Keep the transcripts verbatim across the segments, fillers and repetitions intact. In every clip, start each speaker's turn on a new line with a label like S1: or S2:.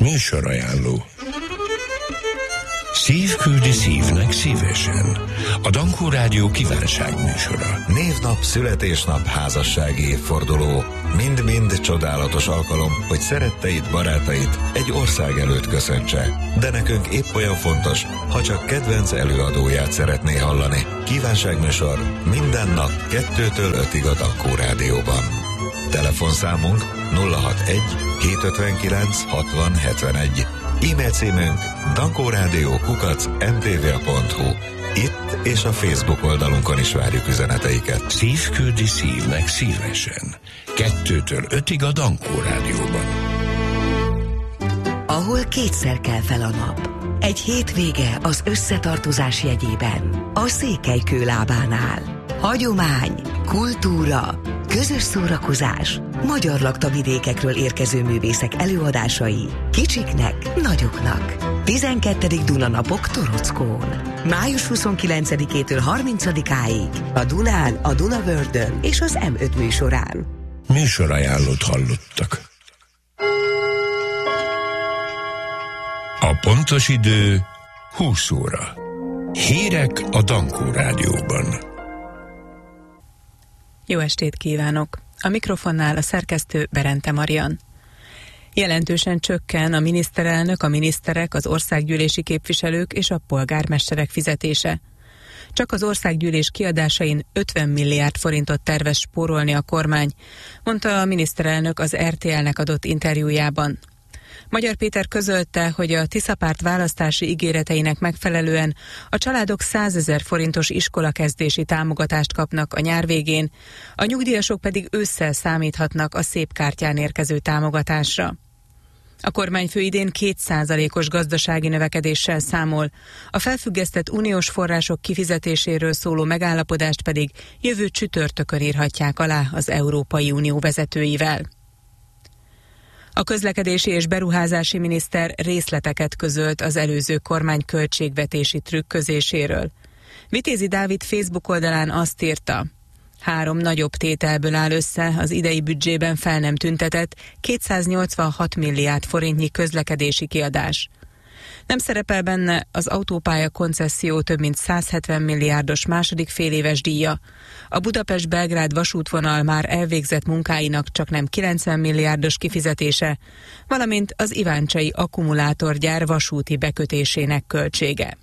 S1: Műsorajánló. Szív küldi szívnek szívesen. A Dankó Rádió kívánságműsora.
S2: Névnap, születésnap, házassági évforduló. Mind-mind csodálatos alkalom, hogy szeretteid, barátait egy ország előtt köszöntse. De nekünk épp olyan fontos, ha csak kedvenc előadóját szeretné hallani. Kívánságműsor minden nap kettőtől ötig a Dankó Rádióban. Telefonszámunk nulla hatvanegy kétszázötvenkilenc hatvan hetvenegy. E-mail címünk dankórádió kukac em té vé pont hu. Itt és a Facebook oldalunkon is várjuk üzeneteiket.
S1: Szív küldi szívnek szívesen. Kettőtől ötig a Dankó Rádióban.
S3: Ahol kétszer kell fel a nap. Egy hétvége az összetartozás jegyében. A Székelykő lábánál. Hagyomány, kultúra, közös szórakozás, magyar laktavidékekről érkező művészek előadásai, kicsiknek, nagyoknak. tizenkettedik Dunanapok Torockón. május huszonkilencedikétől harmincadikáig a Dunán, a Dunavördön és az em öt műsorán.
S1: Műsorajánlót hallottak. A pontos idő húsz óra. Hírek a Dankó Rádióban.
S4: Jó estét kívánok! A mikrofonnál a szerkesztő Berente Marian. Jelentősen csökken a miniszterelnök, a miniszterek, az országgyűlési képviselők és a polgármesterek fizetése. Csak az országgyűlés kiadásain ötven milliárd forintot tervez spórolni a kormány, mondta a miniszterelnök az er té el-nek adott interjújában. Magyar Péter közölte, hogy a Tiszapárt választási ígéreteinek megfelelően a családok százezer forintos iskolakezdési támogatást kapnak a nyár végén, a nyugdíjasok pedig ősszel számíthatnak a szép kártyán érkező támogatásra. A kormányfő idén két százalékos gazdasági növekedéssel számol, a felfüggesztett uniós források kifizetéséről szóló megállapodást pedig jövő csütörtökön írhatják alá az Európai Unió vezetőivel. A közlekedési és beruházási miniszter részleteket közölt az előző kormány költségvetési trükközéséről. Vitézi Dávid Facebook oldalán azt írta: három nagyobb tételből áll össze az idei büdzsében fel nem tüntetett kétszáznyolcvanhat milliárd forintnyi közlekedési kiadás. Nem szerepel benne az autópálya koncesszió több mint százhetven milliárdos második féléves díja, a Budapest-Belgrád vasútvonal már elvégzett munkáinak csaknem kilencven milliárdos kifizetése, valamint az iváncsai akkumulátorgyár vasúti bekötésének költsége.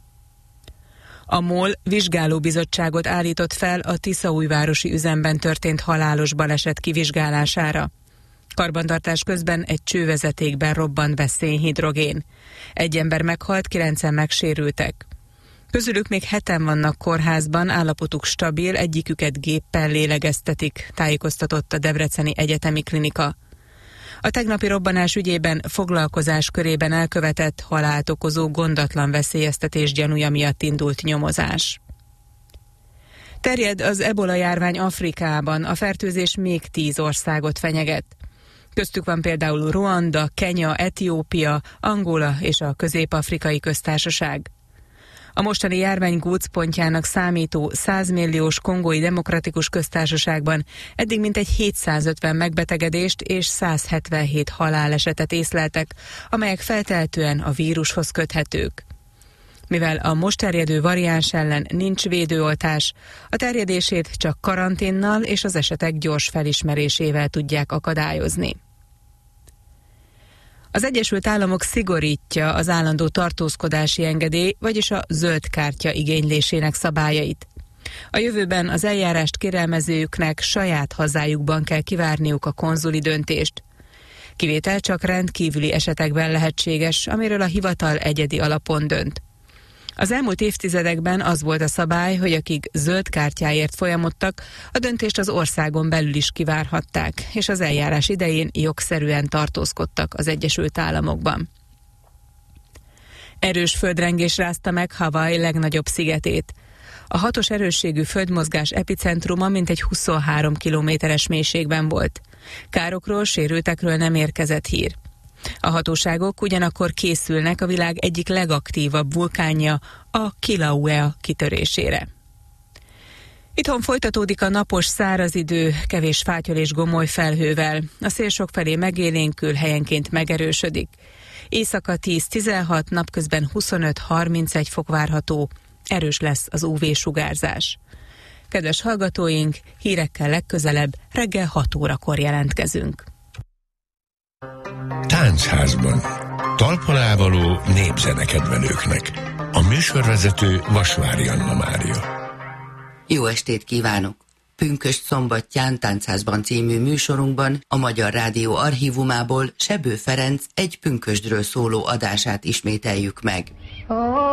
S4: A MOL vizsgálóbizottságot állított fel a tiszaújvárosi üzemben történt halálos baleset kivizsgálására. Karbantartás közben egy csővezetékben robbant be szénhidrogén. Egy ember meghalt, kilencen megsérültek. Közülük még heten vannak kórházban, állapotuk stabil, egyiküket géppel lélegeztetik, tájékoztatott a Debreceni Egyetemi Klinika. A tegnapi robbanás ügyében foglalkozás körében elkövetett halált okozó gondatlan veszélyeztetés gyanúja miatt indult nyomozás. Terjed az ebola járvány Afrikában, a fertőzés még tíz országot fenyeget. Köztük van például Ruanda, Kenya, Etiópia, Angola és a Közép-Afrikai Köztársaság. A mostani járvány gócpontjának számító száz milliós Kongói Demokratikus Köztársaságban eddig mintegy hétszázötven megbetegedést és száz hetvenhét halálesetet észleltek, amelyek feltehetően a vírushoz köthetők. Mivel a most terjedő variáns ellen nincs védőoltás, a terjedését csak karanténnal és az esetek gyors felismerésével tudják akadályozni. Az Egyesült Államok szigorítja az állandó tartózkodási engedély, vagyis a zöld kártya igénylésének szabályait. A jövőben az eljárást kérelmezőknek saját hazájukban kell kivárniuk a konzuli döntést. Kivétel csak rendkívüli esetekben lehetséges, amiről a hivatal egyedi alapon dönt. Az elmúlt évtizedekben az volt a szabály, hogy akik zöld kártyáért folyamodtak, a döntést az országon belül is kivárhatták, és az eljárás idején jogszerűen tartózkodtak az Egyesült Államokban. Erős földrengés rázta meg Hawaii legnagyobb szigetét. A hatos erősségű földmozgás epicentruma mintegy huszonhárom kilométeres mélységben volt. Károkról, sérültekről nem érkezett hír. A hatóságok ugyanakkor készülnek a világ egyik legaktívabb vulkánja, a Kilauea kitörésére. Itthon folytatódik a napos száraz idő, kevés fátyol és gomoly felhővel. A szél sokfelé megélénkül, helyenként megerősödik. Éjszaka tíz-tizenhat, napközben huszonöt-harmincegy fok várható. Erős lesz az ú vé-sugárzás. Kedves hallgatóink, hírekkel legközelebb reggel hat órakor jelentkezünk.
S1: Táncházban. Talpon népzenekedvelőknek. A műsorvezető Vasvári Anna Mária.
S5: Jó estét kívánok! Pünkösd szombatján Táncházban című műsorunkban a Magyar Rádió archívumából Sebő Ferenc egy pünkösdről szóló adását ismételjük meg.